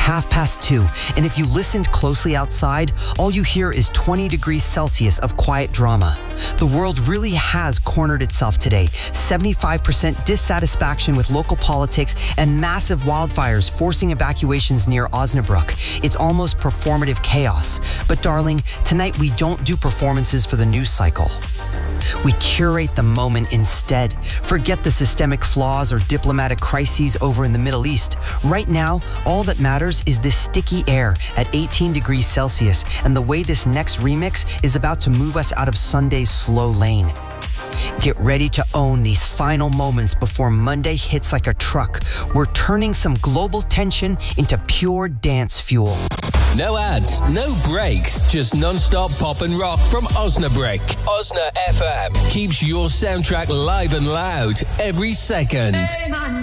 2:30, and if you listened closely outside, all you hear is 20 degrees Celsius of quiet drama. The world really has cornered itself today. 75% dissatisfaction with local politics and massive wildfires forcing evacuations near Osnabrück. It's almost performative chaos. But darling, tonight we don't do performances for the news cycle. We curate the moment instead. Forget the systemic flaws or diplomatic crises over in the Middle East. Right now, all that matters is this sticky air at 18 degrees Celsius and the way this next remix is about to move us out of Sunday's slow lane. Get ready to own these final moments before Monday hits like a truck. We're turning some global tension into pure dance fuel. No ads, no breaks, just non-stop pop and rock from Osnabrück. Osna FM keeps your soundtrack live and loud every second.